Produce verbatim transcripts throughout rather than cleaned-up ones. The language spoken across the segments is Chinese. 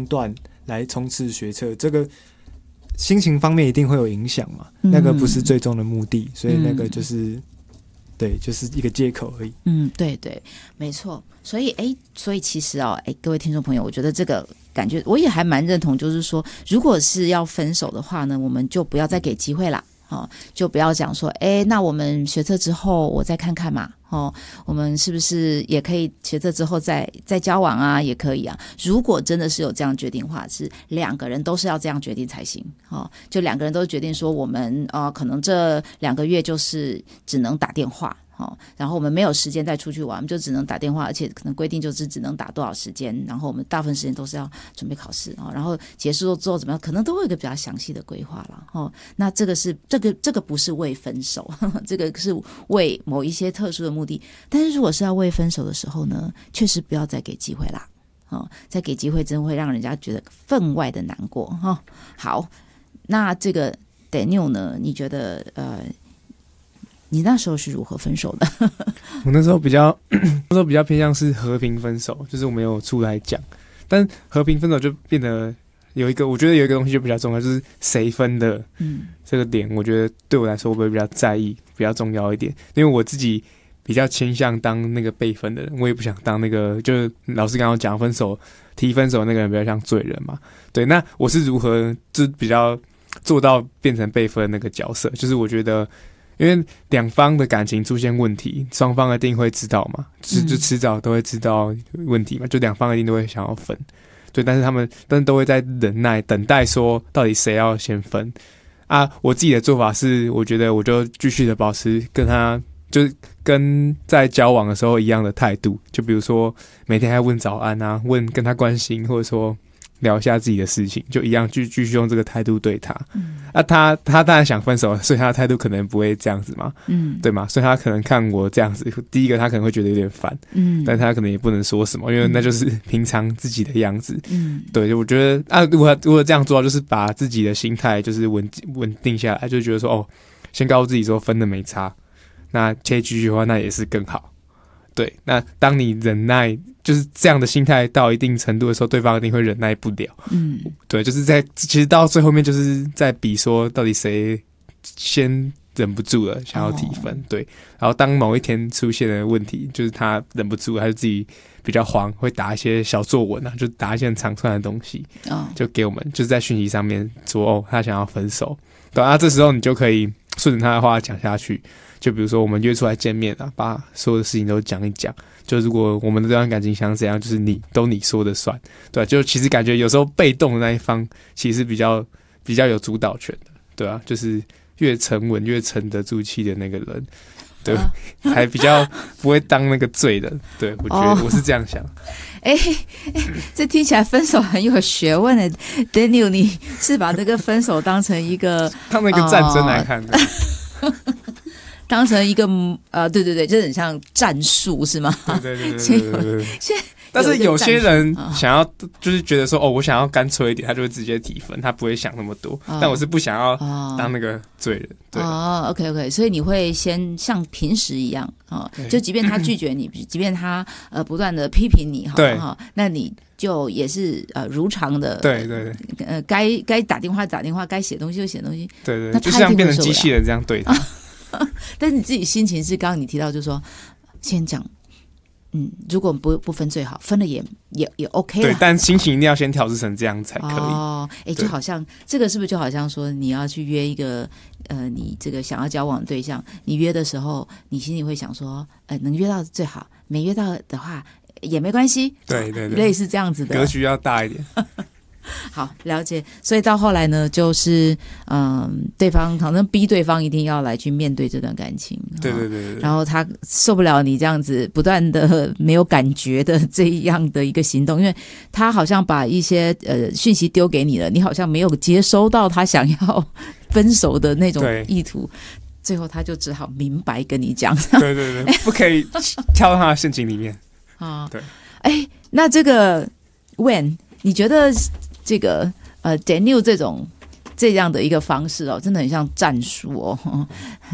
中断来冲刺学测，这个心情方面一定会有影响嘛、嗯、那个不是最终的目的，所以那个就是、嗯、对，就是一个借口而已。 嗯，对对，没错。所以哎，所以其实哦，哎，各位听众朋友，我觉得这个感觉我也还蛮认同，就是说如果是要分手的话呢，我们就不要再给机会啦。哦，就不要讲说，哎，那我们学测之后我再看看嘛。哦，我们是不是也可以学测之后再再交往啊？也可以啊。如果真的是有这样决定的话，是两个人都是要这样决定才行。哦，就两个人都决定说，我们呃可能这两个月就是只能打电话。哦，然后我们没有时间再出去玩，我们就只能打电话，而且可能规定就是只能打多少时间，然后我们大部分时间都是要准备考试，哦，然后结束之后怎么样，可能都会有一个比较详细的规划了。哦，那这个是这个这个不是为分手，呵呵，这个是为某一些特殊的目的。但是如果是要为分手的时候呢，确实不要再给机会啦。哦，再给机会真会让人家觉得分外的难过。哈、哦，好，那这个 Daniel 呢？你觉得呃？你那时候是如何分手的？ 我那时候比较那时候比较偏向是和平分手，就是我没有出来讲，但和平分手就变得有一个，我觉得有一个东西就比较重要，就是谁分的，嗯，这个点我觉得对我来说我会比较在意，比较重要一点，因为我自己比较倾向当那个被分的人，我也不想当那个就是老师刚刚讲分手提分手那个人比较像罪人嘛，对，那我是如何就比较做到变成被分的那个角色，就是我觉得。因为两方的感情出现问题，双方一定会知道嘛，就就迟早都会知道问题嘛，就两方一定都会想要分，对，但是他们但是都会在忍耐等待说到底谁要先分啊。我自己的做法是，我觉得我就继续的保持跟他就是跟在交往的时候一样的态度，就比如说每天还问早安啊，问跟他关心，或者说聊一下自己的事情，就一样继继续用这个态度对他。嗯，啊他，他他当然想分手，所以他的态度可能不会这样子嘛，嗯，对吗？所以他可能看我这样子，第一个他可能会觉得有点烦，嗯，但他可能也不能说什么，因为那就是平常自己的样子，嗯，对，我觉得啊，如果如果这样做，就是把自己的心态就是稳稳定下来，就觉得说哦，先告诉自己说分的没差，那可以继续的话，那也是更好。对，那当你忍耐就是这样的心态到一定程度的时候，对方一定会忍耐不了。嗯，对，就是在其实到最后面就是在比说到底谁先忍不住了想要提分。哦，对，然后当某一天出现的问题，就是他忍不住，他就自己比较慌，会打一些小作文啊，就打一些很长串的东西，哦，就给我们，就是在讯息上面说哦，他想要分手。对啊，这时候你就可以顺着他的话讲下去。就比如说我们约出来见面啊，把所有的事情都讲一讲。就如果我们的这段感情想怎样，就是你都你说的算，对啊，就其实感觉有时候被动的那一方其实是比较比较有主导权的，对啊，就是越沉稳越沉得住气的那个人，对，啊，还比较不会当那个罪人。对，我觉得我是这样想。 哎、哦欸，这听起来分手很有学问的 ，Daniel， 你是把这个分手当成一个当那个战争来看的。 呃当成一个呃，对对对，就很像战术是吗？ 对对对对对对对。但是有些人想要，就是觉得说，哦，我想要干脆一点，他就会直接提分，他不会想那么多。哦，但我是不想要当那个罪人。对哦 ，OK OK， 所以你会先像平时一样啊，哦，就即便他拒绝你，即便他呃不断的批评你， 对哈，那你就也是呃如常的， 对对对， 呃该该打电话打电话，该写东西就写东西， 对对，就像变成机器人这样对他。 但是你自己心情是刚刚你提到，就是说先讲，嗯，如果不不分最好，分了也也也 OK 啦。 对，但心情一定要先调制成这样才可以。 哦，哎，就好像这个是不是就好像说你要去约一个呃，你这个想要交往的对象，你约的时候，你心里会想说，呃，能约到最好，没约到的话也没关系。 对对对， 类似这样子的格局要大一点。 好，了解。所以到后来呢，就是嗯，对方可能逼对方一定要来去面对这段感情。 对对 对, 对。 然后他受不了你这样子不断的没有感觉的这样的一个行动，因为他好像把一些呃讯息丢给你了，你好像没有接收到他想要分手的那种意图。最后他就只好明白跟你讲。 对对对，不可以跳到他的陷阱里面。 啊，对。哎，那这个 When 你觉得？这个呃 Daniel 这种这样的一个方式哦，真的很像战术哦。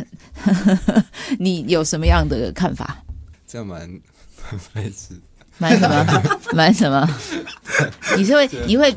你有什么样的看法？ 这样蛮蛮类似， 蛮什么？蛮什么？你是会你会